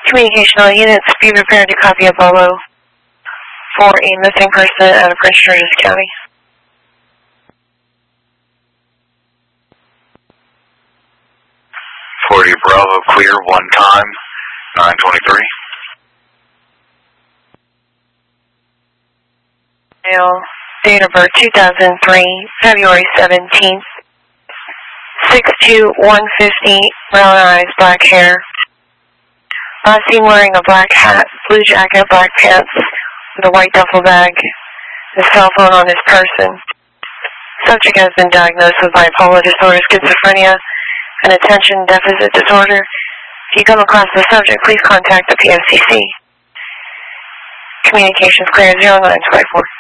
Communication all units, be prepared to copy a bolo for a missing person out of Prince George's County. 40 Bravo, clear, one time, 923. Male, date of birth 2003, February 17th, 6'2", 150, brown eyes, black hair. Last seen wearing a black hat, blue jacket, black pants, with a white duffel bag, his cell phone on his person. Subject has been diagnosed with bipolar disorder, schizophrenia, and attention deficit disorder. If you come across the subject, please contact the PFCC. Communications clear 0924.